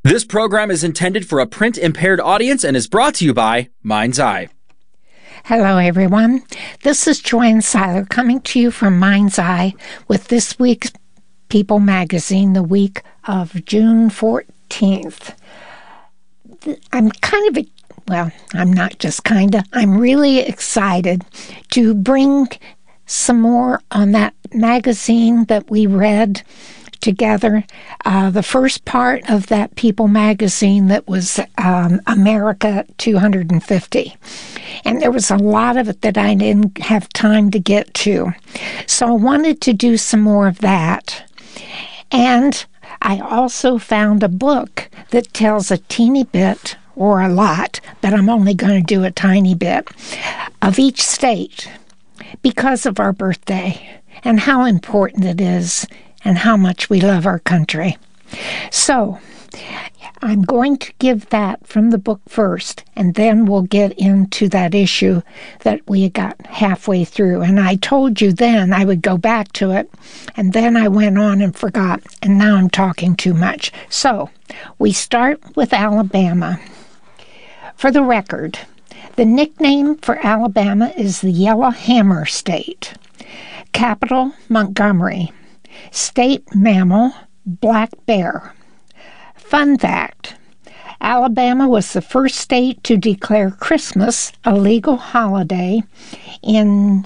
This program is intended for a print-impaired audience and is brought to you by Mind's Eye. Hello, everyone. This is Joanne Seiler coming to you from Mind's Eye with this week's People magazine, the week of June 14th. I'm I'm really excited to bring some more on that magazine that we read together. The first part of that People magazine that was America 250. And there was a lot of it that I didn't have time to get to. So I wanted to do some more of that. And I also found a book that tells a teeny bit, or a lot, but I'm only going to do a tiny bit, of each state because of our birthday and how important it is and how much we love our country. So I'm going to give that from the book first, and then we'll get into that issue that we got halfway through. And I told you then I would go back to it, and then I went on and forgot, and now I'm talking too much. So we start with Alabama. For the record, the nickname for Alabama is the Yellow Hammer State. Capital, Montgomery. State mammal, black bear. Fun fact, Alabama was the first state to declare Christmas a legal holiday in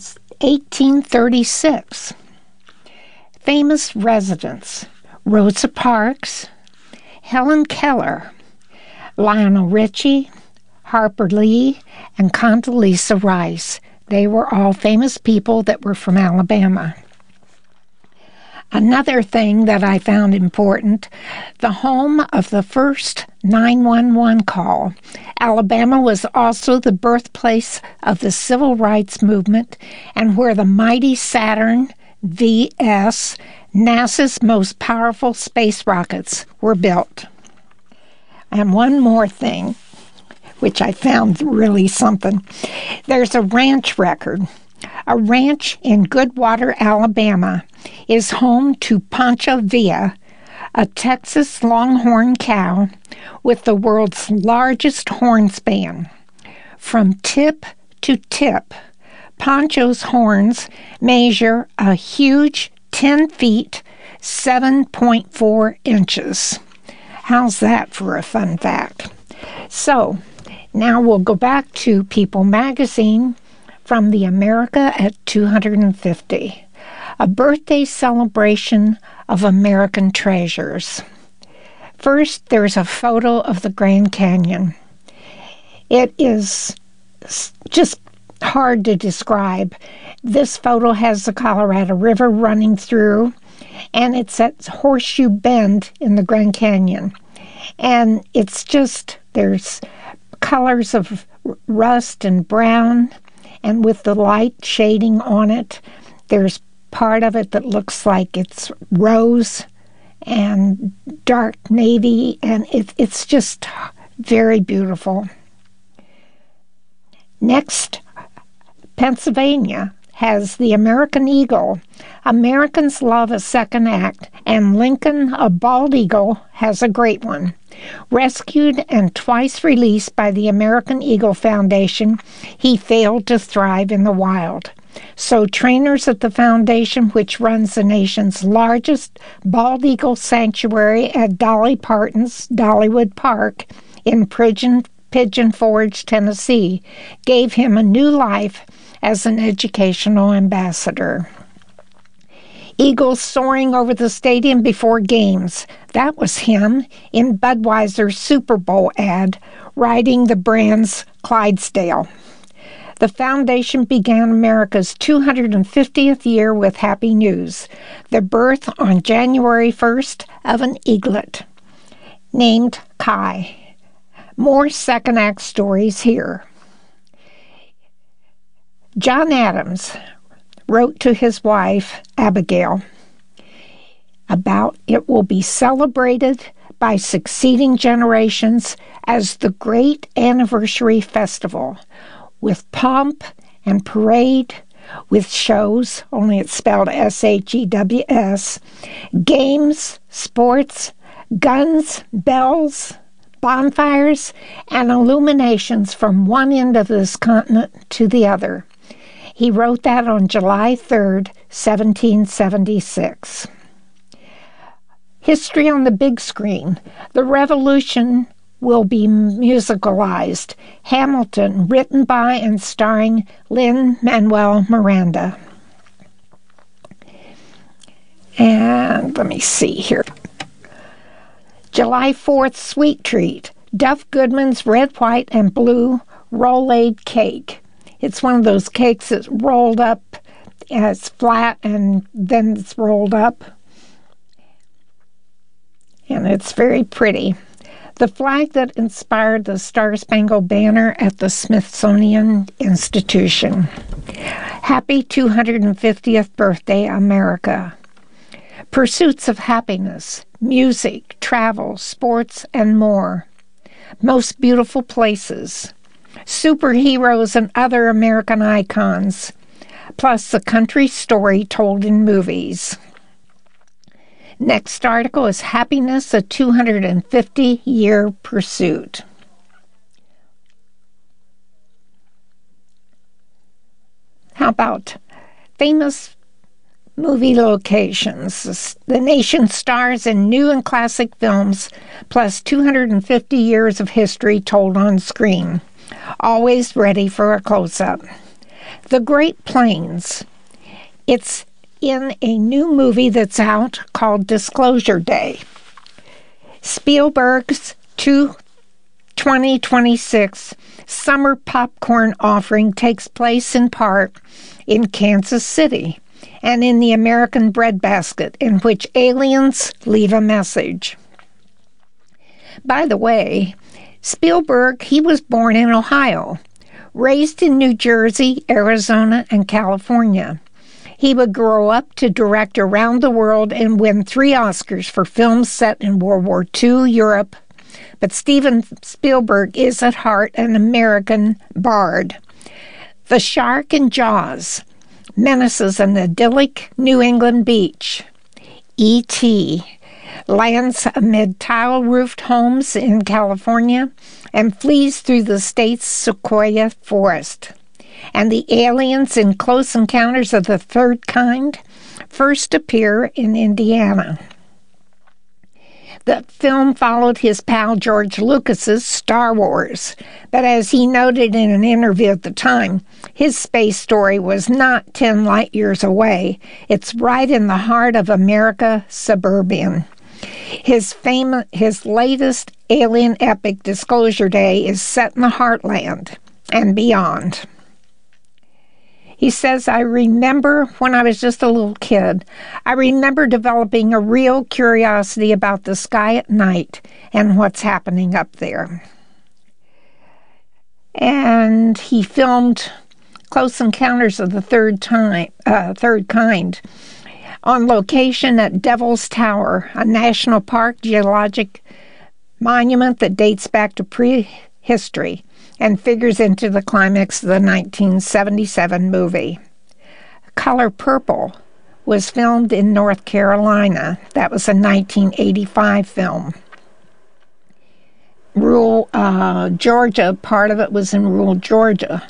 1836. Famous residents, Rosa Parks, Helen Keller, Lionel Richie, Harper Lee, and Condoleezza Rice. They were all famous people that were from Alabama. Another thing that I found important, the home of the first 911 call. Alabama was also the birthplace of the Civil Rights Movement and where the mighty Saturn VS, NASA's most powerful space rockets, were built. And one more thing, which I found really something. There's a ranch record. A ranch in Goodwater, Alabama, is home to Pancho Villa, a Texas longhorn cow with the world's largest horn span. From tip to tip, Pancho's horns measure a huge 10 feet, 7.4 inches. How's that for a fun fact? So, now we'll go back to People magazine from the America at 250, a birthday celebration of American treasures. First, there's a photo of the Grand Canyon. It is just hard to describe. This photo has the Colorado River running through, and it's at Horseshoe Bend in the Grand Canyon. And it's just, there's colors of rust and brown, and with the light shading on it, there's part of it that looks like it's rose and dark navy, and it's just very beautiful. Next, Pennsylvania has the American eagle. Americans love a second act, and Lincoln, a bald eagle, has a great one. Rescued and twice released by the American Eagle Foundation, he failed to thrive in the wild. So trainers at the foundation, which runs the nation's largest bald eagle sanctuary at Dolly Parton's Dollywood Park in Pigeon Forge, Tennessee, gave him a new life as an educational ambassador. Eagles soaring over the stadium before games. That was him in Budweiser's Super Bowl ad, riding the brand's Clydesdale. The foundation began America's 250th year with happy news, the birth on January 1st of an eaglet named Kai. More second act stories here. John Adams wrote to his wife, Abigail, about it will be celebrated by succeeding generations as the great anniversary festival, with pomp and parade, with shows, only it's spelled S-H-E-W-S, games, sports, Guns, bells, bonfires, and illuminations from one end of this continent to the other. He wrote that on July 3rd, 1776. History on the big screen. The Revolution will be musicalized. Hamilton, written by and starring Lin-Manuel Miranda. And let me see here. July 4th, Sweet Treat. Duff Goodman's red, white, and blue roll-aid cake. It's one of those cakes that's rolled up, and it's flat, and then it's rolled up. And it's very pretty. The flag that inspired the Star-Spangled Banner at the Smithsonian Institution. Happy 250th birthday, America. Pursuits of happiness, music, travel, sports, and more. Most beautiful places. Superheroes and other American icons. Plus the country story told in movies. Next article is Happiness, a 250-year pursuit. How about famous movie locations? The nation stars in new and classic films, plus 250 years of history told on screen. Always ready for a close-up. The Great Plains. It's in a new movie that's out called Disclosure Day. Spielberg's 2026 summer popcorn offering takes place in part in Kansas City and in the American breadbasket, in which aliens leave a message. By the way, Spielberg, he was born in Ohio, raised in New Jersey, Arizona, and California. He would grow up to direct around the world and win 3 Oscars for films set in World War II Europe. But Steven Spielberg is at heart an American bard. The Shark in Jaws menaces an idyllic New England beach. E.T. lands amid tile-roofed homes in California and flees through the state's sequoia forest. And the aliens in Close Encounters of the Third Kind first appear in Indiana. The film followed his pal George Lucas's Star Wars, but as he noted in an interview at the time, his space story was not 10 light years away. It's right in the heart of America suburban. His latest alien epic, Disclosure Day, is set in the heartland and beyond. He says, I remember when I was just a little kid, I remember developing a real curiosity about the sky at night and what's happening up there. And he filmed Close Encounters of the Third Kind on location at Devil's Tower, a national park geologic monument that dates back to prehistory and figures into the climax of the 1977 movie. Color Purple was filmed in North Carolina. That was a 1985 film. Georgia, part of it was in rural Georgia.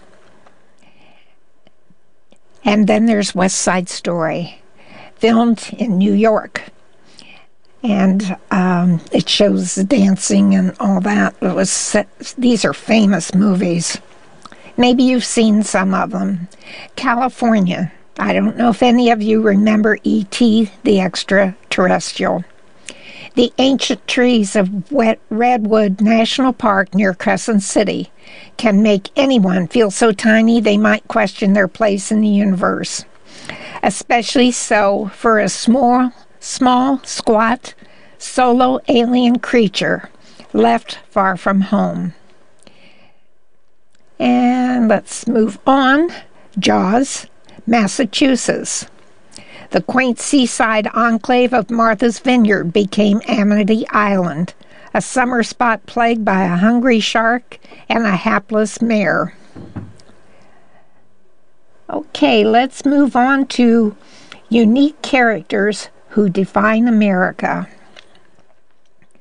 And then there's West Side Story, filmed in New York. And it shows the dancing and all that. These are famous movies. Maybe you've seen some of them. California. I don't know if any of you remember E.T. the Extraterrestrial. The ancient trees of Redwood National Park near Crescent City can make anyone feel so tiny they might question their place in the universe. Especially so for a small, squat, solo alien creature left far from home. And let's move on. Jaws, Massachusetts. The quaint seaside enclave of Martha's Vineyard became Amity Island, a summer spot plagued by a hungry shark and a hapless mare. Okay, let's move on to unique characters who define America.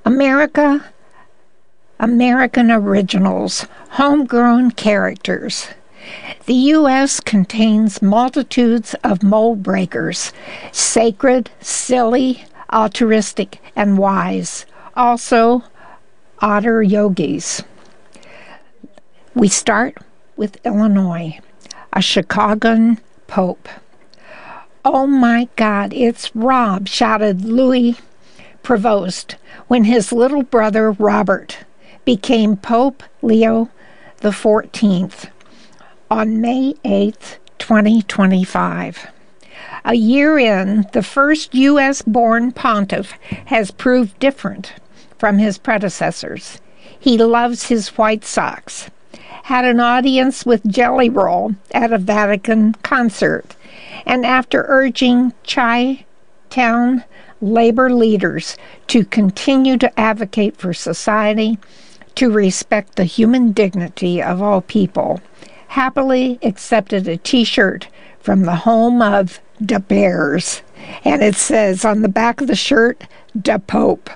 American originals, homegrown characters. The U.S. contains multitudes of mold breakers, sacred, silly, altruistic, and wise. Also, otter yogis. We start with Illinois, a Chicagoan pope. "Oh my God, it's Rob," shouted Louis Prevost when his little brother Robert became Pope Leo XIV on May 8, 2025. A year in, the first U.S.-born pontiff has proved different from his predecessors. He loves his White Sox, had an audience with Jelly Roll at a Vatican concert, and after urging Chi-Town labor leaders to continue to advocate for society, to respect the human dignity of all people, happily accepted a T-shirt from the home of the Bears, and it says on the back of the shirt, "Da Pope."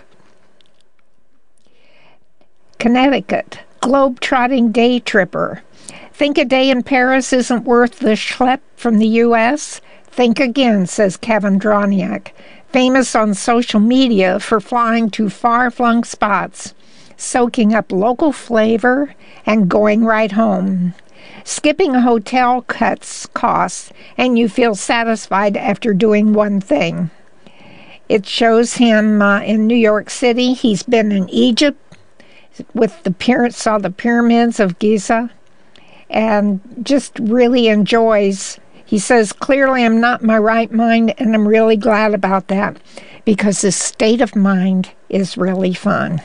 Connecticut, globe-trotting day tripper. Think a day in Paris isn't worth the schlep from the U.S.? Think again, says Kevin Droniak, famous on social media for flying to far-flung spots, soaking up local flavor, and going right home. Skipping a hotel cuts costs, and you feel satisfied after doing one thing. It shows him in New York City. He's been in Egypt saw the pyramids of Giza, and just really enjoys. He says, "Clearly I'm not in my right mind, and I'm really glad about that, because this state of mind is really fun."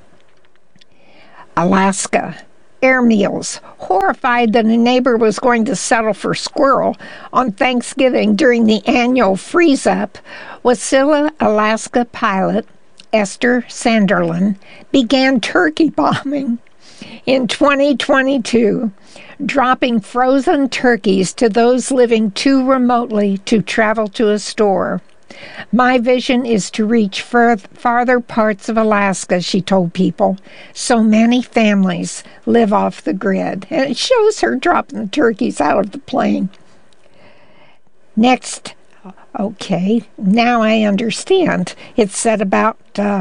Alaska, air meals. Horrified that a neighbor was going to settle for squirrel on Thanksgiving during the annual freeze-up, Wasilla, Alaska pilot Esther Sanderlin began turkey bombing in 2022, dropping frozen turkeys to those living too remotely to travel to a store. "My vision is to reach farther parts of Alaska," she told People. "So many families live off the grid." And it shows her dropping the turkeys out of the plane. Next, okay, now I understand. It said about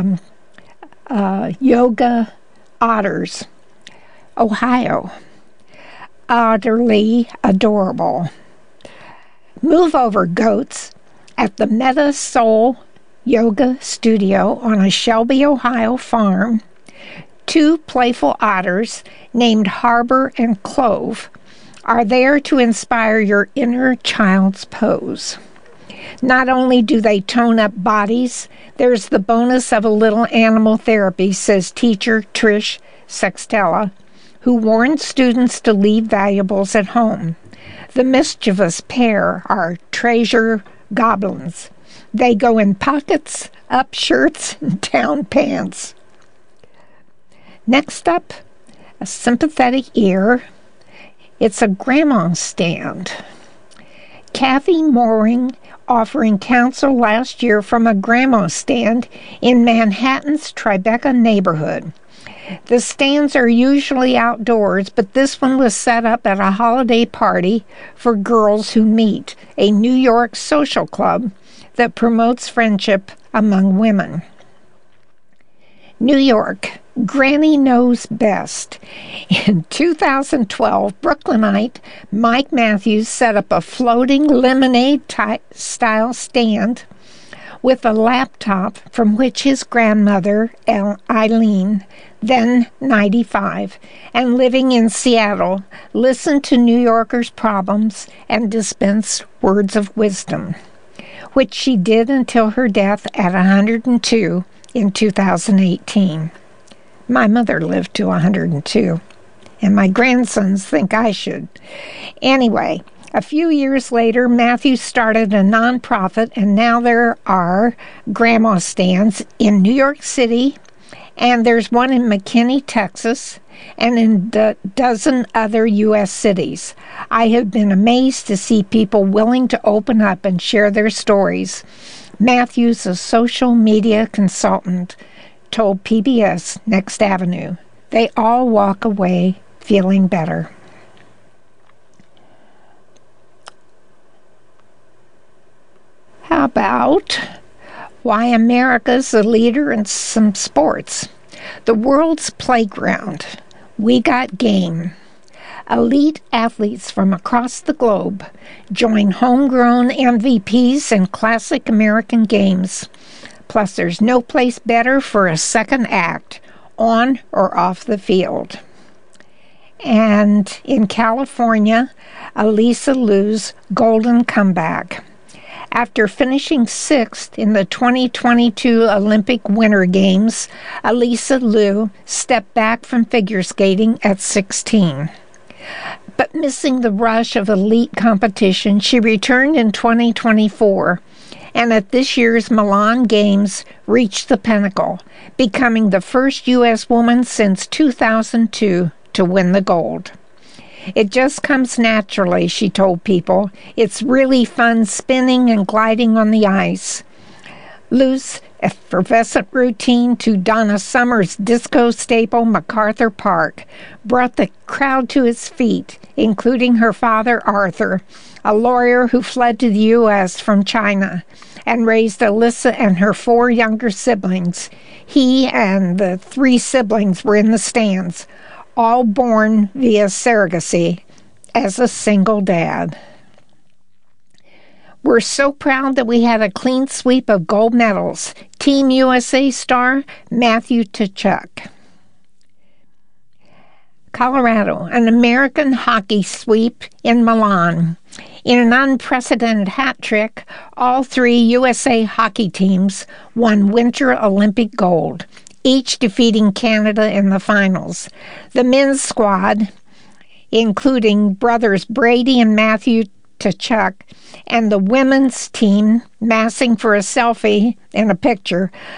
yoga otters. Ohio, utterly adorable. Move over goats at the Meta Soul Yoga Studio on a Shelby, Ohio farm. Two playful otters named Harbor and Clove are there to inspire your inner child's pose. Not only do they tone up bodies, there's the bonus of a little animal therapy, says teacher Trish Sextella, who warns students to leave valuables at home. The mischievous pair are treasure goblins. They go in pockets, up shirts, and down pants. Next up, a sympathetic ear. It's a grandma stand. Kathy Mooring offering counsel last year from a grandma stand in Manhattan's Tribeca neighborhood. The stands are usually outdoors, but this one was set up at a holiday party for girls who meet, a New York social club that promotes friendship among women. New York, Granny Knows Best. In 2012, Brooklynite Mike Matthews set up a floating lemonade-style stand with a laptop from which his grandmother, Eileen, then 95, and living in Seattle, listened to New Yorkers' problems and dispensed words of wisdom, which she did until her death at 102 in 2018. My mother lived to 102, and my grandsons think I should. Anyway, a few years later, Matthew started a nonprofit, and now there are grandma stands in New York City, and there's one in McKinney, Texas, and in a dozen other U.S. cities. I have been amazed to see people willing to open up and share their stories. Matthew's a social media consultant told PBS Next Avenue. They all walk away feeling better. How about why America's a leader in some sports? The world's playground. We got game. Elite athletes from across the globe join homegrown MVPs in classic American games. Plus, there's no place better for a second act, on or off the field. And in California, Alisa Liu's golden comeback. After finishing 6th in the 2022 Olympic Winter Games, Alisa Liu stepped back from figure skating at 16. But missing the rush of elite competition, she returned in 2024, and at this year's Milan Games reached the pinnacle, becoming the first U.S. woman since 2002 to win the gold. It just comes naturally, she told People. It's really fun spinning and gliding on the ice. Liu's effervescent routine to Donna Summer's disco staple MacArthur Park brought the crowd to its feet, including her father Arthur, a lawyer who fled to the U.S. from China and raised Alisa and her 4 younger siblings. He and the 3 siblings were in the stands, all born via surrogacy as a single dad. We're so proud that we had a clean sweep of gold medals. Team USA star Matthew Tkachuk. Colorado, an American hockey sweep in Milan. In an unprecedented hat trick, all 3 USA hockey teams won Winter Olympic gold, each defeating Canada in the finals. The men's squad, including brothers Brady and Matthew Tkachuk, and the women's team, massing for a selfie and a picture,